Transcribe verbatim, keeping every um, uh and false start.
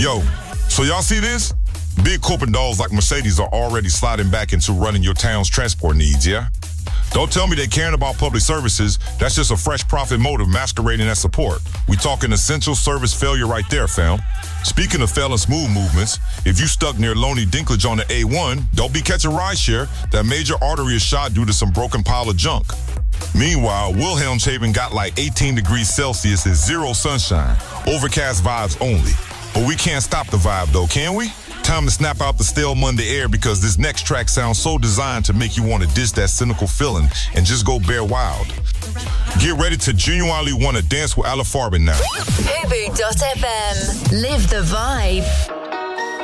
Yo, so y'all see this? Big corporate dogs like Mercedes are already sliding back into running your town's transport needs, yeah? Don't tell me they caring about public services. That's just a fresh profit motive masquerading as support. We talking essential service failure right there, fam. Speaking of failing smooth movements, if you stuck near Loney Dinklage on the A one, don't be catching rideshare. That major artery is shot due to some broken pile of junk. Meanwhile, Wilhelmshaven got like eighteen degrees Celsius and zero sunshine. Overcast vibes only. But we can't stop the vibe though, can we? Time to snap out the stale Monday air because this next track sounds so designed to make you want to dish that cynical feeling and just go bare wild. Get ready to genuinely want to dance with Ala Farben now. Fubu dot F M. Live the vibe.